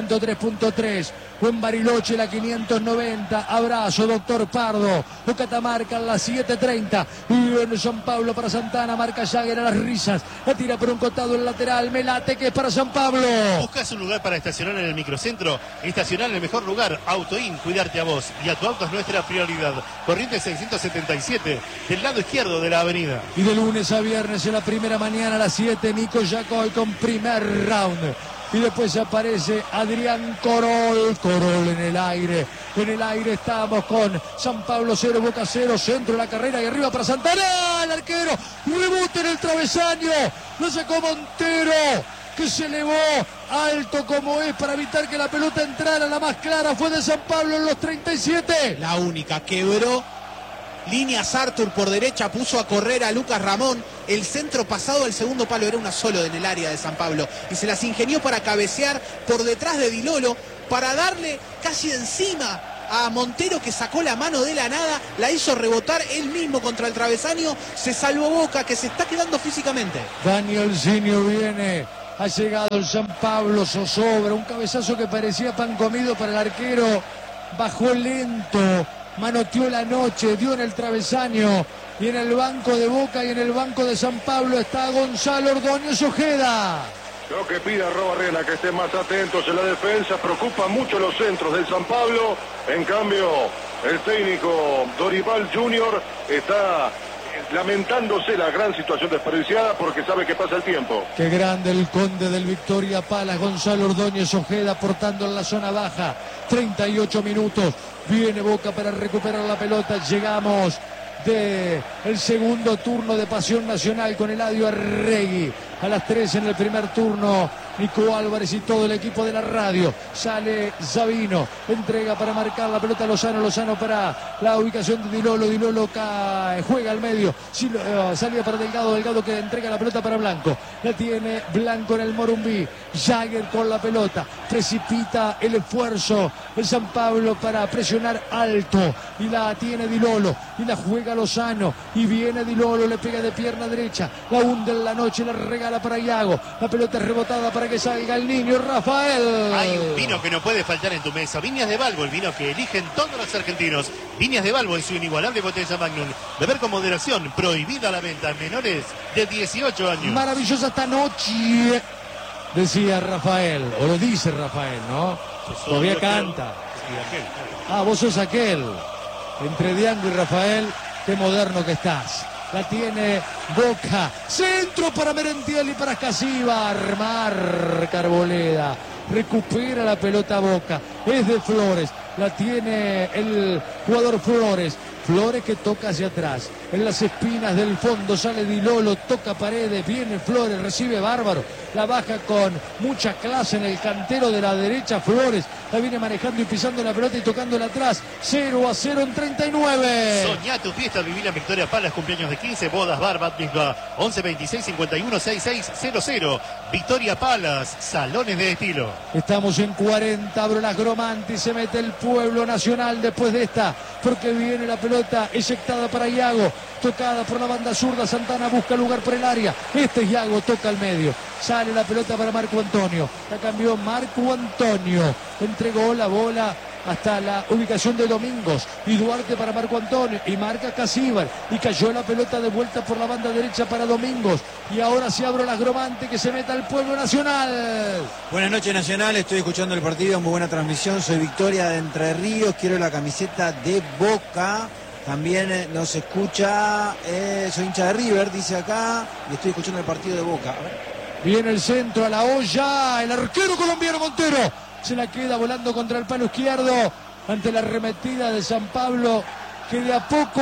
103.3 o en Bariloche la 590? Abrazo, doctor Pardo. O Catamarca a las 7:30. Y en San Pablo para Santana, marca Jagger a las risas. La tira por un costado el lateral, Melate que es para San Pablo. ¿Buscas un lugar para estacionar en el microcentro? Estacionar en el mejor lugar, Autoin, cuidarte a vos y a tu auto es nuestra prioridad. Corrientes 677, del lado izquierdo de la avenida. Y de lunes a viernes en la primera mañana a las 7, Nico Yacoy con primer round. y después aparece Adrián Corol en el aire estamos con San Pablo 0, Boca 0, centro de la carrera y arriba para Santana, el arquero, rebote en el travesaño, lo sacó Montero, que se elevó alto como es para evitar que la pelota entrara. La más clara fue de San Pablo en los 37. La única, quebró líneas Arthur por derecha, puso a correr a Lucas Ramón, el centro pasado al segundo palo, era una solo en el área de San Pablo, y se las ingenió para cabecear por detrás de Di Lolo, para darle casi encima a Montero, que sacó la mano de la nada, la hizo rebotar él mismo contra el travesaño, se salvó Boca, que se está quedando físicamente. Daniel Zinio viene, ha llegado el San Pablo, zozobra, un cabezazo que parecía pan comido para el arquero, bajó lento, manoteó la noche, dio en el travesaño, y en el banco de Boca y en el banco de San Pablo está Gonzalo Ordóñez Ojeda. Lo que pide a Robarrena, que estén más atentos en la defensa, preocupa mucho los centros del San Pablo, en cambio el técnico Dorival Junior está lamentándose la gran situación desperdiciada porque sabe que pasa el tiempo. Qué grande el conde del Victoria Palas, Gonzalo Ordóñez Ojeda aportando en la zona baja, 38 minutos, viene Boca para recuperar la pelota, llegamos del segundo turno de Pasión Nacional con Eladio Arregui, a las 3 en el primer turno, Nico Álvarez y todo el equipo de la radio, sale Sabino, entrega para marcar la pelota a Lozano para la ubicación de Di Lolo cae, juega al medio, salida para Delgado que entrega la pelota para Blanco, la tiene Blanco en el Morumbí, Jagger con la pelota, precipita el esfuerzo de San Pablo para presionar alto, y la tiene Di Lolo, y la juega Lozano, y viene Di Lolo, le pega de pierna derecha, la hunde en la noche, la regala para Iago, la pelota es rebotada para que salga el niño Rafael. Hay un vino que no puede faltar en tu mesa, Viñas de Balbo, el vino que eligen todos los argentinos. Viñas de Balbo en su inigualable botella Magnum, beber con moderación, prohibida la venta a menores de 18 años. Maravillosa esta noche, decía Rafael, o lo dice Rafael, ¿no? Todavía canta. Vos sos aquel. Entre Diango y Rafael, qué moderno que estás. La tiene Boca, centro para Merentiel y para Casíbar, marca Arboleda, recupera la pelota Boca, es de Flores, la tiene el jugador Flores que toca hacia atrás, en las espinas del fondo sale Di Lolo, toca Paredes, viene Flores, recibe Bárbaro, la baja con mucha clase en el cantero de la derecha, Flores, la viene manejando y pisando la pelota y tocándola atrás, 0-0 en 39. Soñá tu fiesta, viví la Victoria Palas, cumpleaños de 15, bodas, bar, bat mitzvah, 11 26 51 66 00. Victoria Palas, salones de estilo. Estamos en 40, Brolas Gromanti, se mete el pueblo nacional después de esta, porque viene la pelota eyectada para Iago, tocada por la banda zurda, Santana busca lugar por el área, este es Iago, toca al medio, sale la pelota para Marco Antonio, la cambió Marco Antonio, entregó la bola hasta la ubicación de Domingos y Duarte para Marco Antonio y marca Casíbar y cayó la pelota de vuelta por la banda derecha para Domingos y ahora sí abro las Gromante, que se meta el pueblo nacional. Buenas noches Nacional, estoy escuchando el partido, muy buena transmisión, soy Victoria de Entre Ríos, quiero la camiseta de Boca. También nos escucha, soy hincha de River, dice acá, y estoy escuchando el partido de Boca. A ver. Viene el centro a la olla, el arquero colombiano Montero se la queda volando contra el palo izquierdo ante la arremetida de San Pablo, que de a poco,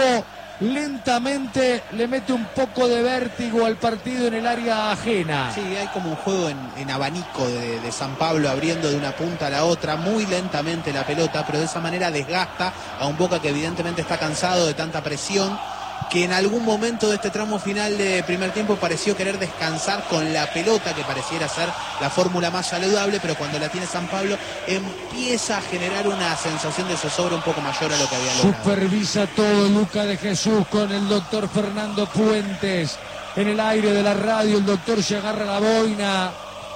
lentamente, le mete un poco de vértigo al partido en el área ajena. Sí, hay como un juego en abanico de San Pablo, abriendo de una punta a la otra muy lentamente la pelota, pero de esa manera desgasta a un Boca que evidentemente está cansado de tanta presión, que en algún momento de este tramo final de primer tiempo pareció querer descansar con la pelota, que pareciera ser la fórmula más saludable, pero cuando la tiene San Pablo empieza a generar una sensación de zozobra un poco mayor a lo que había logrado. Supervisa todo Luca de Jesús con el doctor Fernando Puentes en el aire de la radio. El doctor se agarra la boina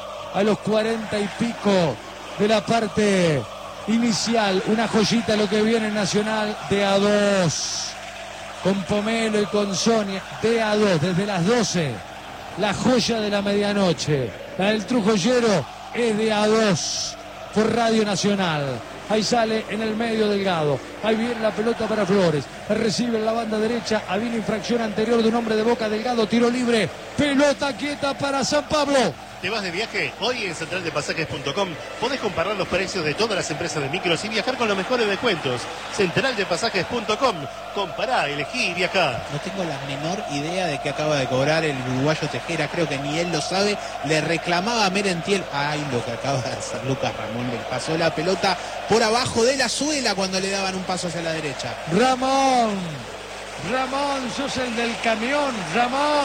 a los 40 y pico de la parte inicial. Una joyita lo que viene Nacional de A2. Con Pomelo y con Sonia, de A2, desde las 12, la joya de la medianoche, la del Trujollero es de A2, por Radio Nacional. Ahí sale en el medio Delgado, ahí viene la pelota para Flores, recibe en la banda derecha, había infracción anterior de un hombre de Boca, Delgado, tiro libre, pelota quieta para San Pablo. ¿Te vas de viaje? Hoy en centraldepasajes.com podés comparar los precios de todas las empresas de micros y viajar con los mejores descuentos. Centraldepasajes.com. Compará, elegí y viajá. No tengo la menor idea de qué acaba de cobrar el uruguayo Tejera, creo que ni él lo sabe. Le reclamaba a Merentiel, ay, lo que acaba de hacer Lucas Ramón, le pasó la pelota por abajo de la suela cuando le daban un paso hacia la derecha. Ramón, sos el del camión, Ramón.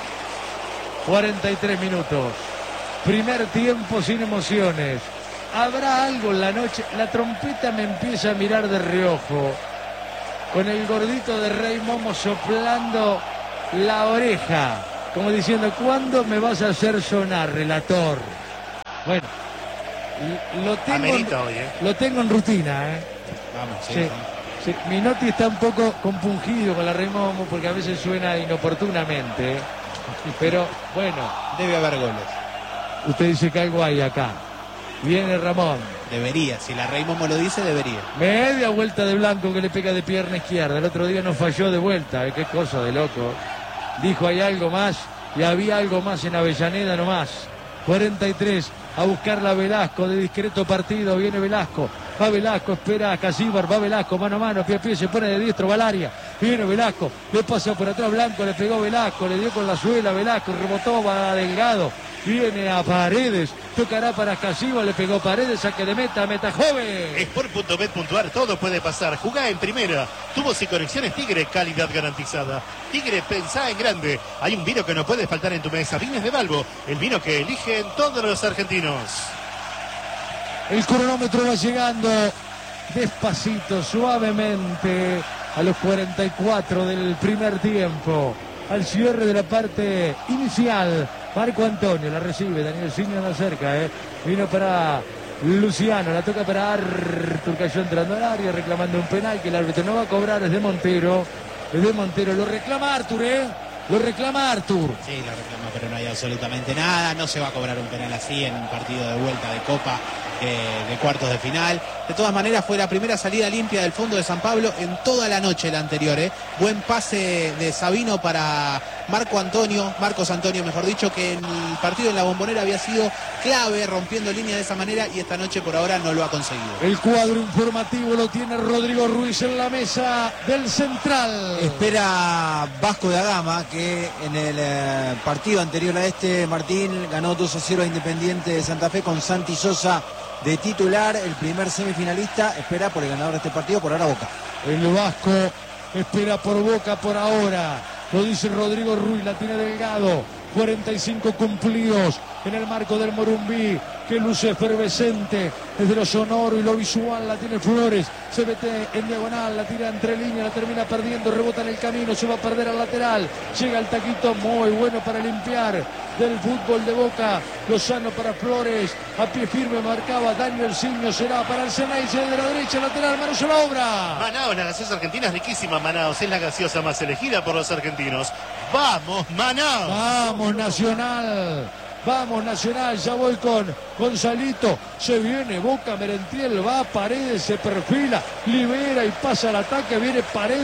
43 minutos. Primer tiempo sin emociones. ¿Habrá algo en la noche? La trompeta me empieza a mirar de reojo, con el gordito de Rey Momo soplando la oreja, como diciendo, ¿cuándo me vas a hacer sonar, relator? Bueno, lo tengo en rutina, ¿eh? Vamos, sí. Sí. Minotti está un poco compungido con la Rey Momo porque a veces suena inoportunamente, pero bueno. Debe haber goles. Usted dice que algo hay acá. Viene Ramón. Debería, si la Rey Momo lo dice, debería. Media vuelta de Blanco que le pega de pierna izquierda. El otro día no falló de vuelta. Qué cosa de loco. Dijo hay algo más y había algo más en Avellaneda nomás. 43 a buscarla Velasco de discreto partido. Viene Velasco. Va Velasco, espera a Casíbar, va Velasco, mano a mano, pie a pie, se pone de diestro, va al área. Viene Velasco, le pasa por atrás Blanco, le pegó Velasco, le dio con la suela Velasco, rebotó, va Delgado. Viene a Paredes, tocará para Casíbar, le pegó Paredes, saque de meta joven. Sport.bet.ar, todo puede pasar. Jugá en primera. Tubos y conexiones Tigre, calidad garantizada. Tigre, pensá en grande. Hay un vino que no puede faltar en tu mesa. Vines de Balbo, el vino que eligen todos los argentinos. El cronómetro va llegando despacito, suavemente, a los 44 del primer tiempo. Al cierre de la parte inicial, Marco Antonio la recibe, Daniel Signo la cerca, vino para Luciano, la toca para Artur, cayó entrando al área, reclamando un penal que el árbitro no va a cobrar, es de Montero, lo reclama Artur, lo reclama Artur. Sí, lo reclama, pero no hay absolutamente nada, no se va a cobrar un penal así en un partido de vuelta de Copa. De cuartos de final. De todas maneras fue la primera salida limpia del fondo de San Pablo en toda la noche la anterior. Buen pase de Sabino para Marcos Antonio, mejor dicho, que en el partido en la Bombonera había sido clave rompiendo línea de esa manera y esta noche por ahora no lo ha conseguido. El cuadro informativo lo tiene Rodrigo Ruiz en la mesa del Central. Espera Vasco da Gama, que en el partido anterior a este, Martín, ganó 2-0 a Independiente de Santa Fe con Santi Sosa de titular, el primer semifinalista. Espera por el ganador de este partido, por ahora Boca. El Vasco espera por Boca por ahora, lo dice Rodrigo Ruiz, la tiene Delgado. 45 cumplidos en el marco del Morumbí, que luce efervescente desde lo sonoro y lo visual. La tiene Flores, se mete en diagonal, la tira entre líneas, la termina perdiendo, rebota en el camino, se va a perder al lateral, llega el taquito muy bueno para limpiar del fútbol de Boca. Lozano para Flores, a pie firme marcaba Daniel Signo, será para el Ceneice de la derecha, lateral, Manaos a la obra. Manaos, la gaseosa argentina es riquísima. Manaos es la gaseosa más elegida por los argentinos. ¡Vamos, Manaos! ¡Vamos, Nacional! Vamos, Nacional, ya voy con Gonzalito, se viene Boca, Merentiel, va, Paredes, se perfila, libera y pasa al ataque, viene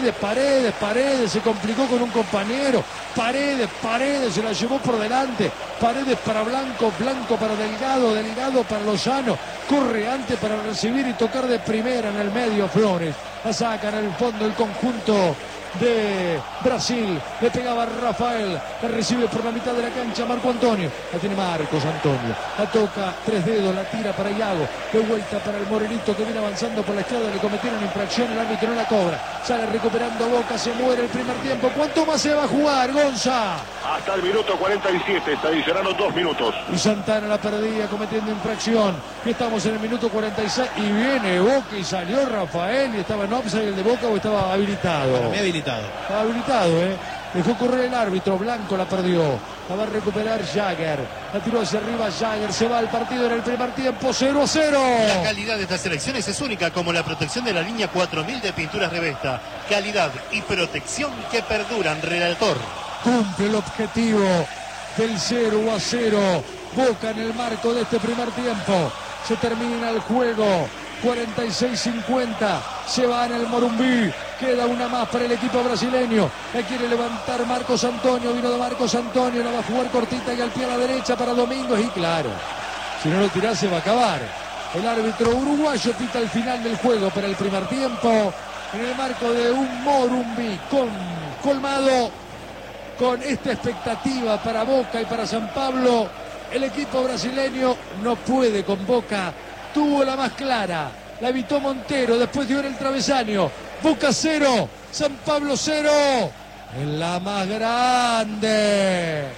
Paredes, se complicó con un compañero, Paredes, se la llevó por delante, Paredes para Blanco para Delgado para Lozano, corre antes para recibir y tocar de primera en el medio Flores, la sacan en el fondo el conjunto de Brasil, le pegaba Rafael, la recibe por la mitad de la cancha Marco Antonio, la tiene Marcos Antonio, la toca, tres dedos, la tira para Iago, de vuelta para el Morenito que viene avanzando por la izquierda, le cometieron infracción, el árbitro no la cobra, sale recuperando Boca, se muere el primer tiempo. ¿Cuánto más se va a jugar, Gonza? Hasta el minuto 47, se adicionaron 2 minutos. Y Santana la perdía cometiendo infracción, y estamos en el minuto 46 y viene Boca y salió Rafael y estaba en offside el de Boca o estaba habilitado. Para mí habilitado. Estaba habilitado, dejó correr el árbitro, Blanco la perdió, la va a recuperar Jagger, la tiró hacia arriba Jagger, se va al partido en el primer tiempo, 0-0. La calidad de estas selecciones es única, como la protección de la línea 4000 de pinturas Revesta. Calidad y protección que perduran, relator. Cumple el objetivo del 0-0, Boca en el marco de este primer tiempo, se termina el juego, 46-50, se va en el Morumbí, Queda una más para el equipo brasileño. La quiere levantar Marcos Antonio. Vino de Marcos Antonio. La va a jugar cortita y al pie a la derecha para Domingos. Y claro, si no lo tirás se va a acabar. El árbitro uruguayo pita el final del juego para el primer tiempo. En el marco de un Morumbi colmado con esta expectativa para Boca y para San Pablo. El equipo brasileño no puede con Boca. Tuvo la más clara. La evitó Montero. Después dio en el travesaño. Boca 0, San Pablo 0, en la más grande.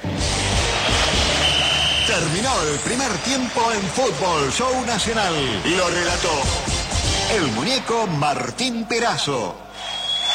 Terminó el primer tiempo en Fútbol Show Nacional. Lo relató el muñeco Martín Perazo.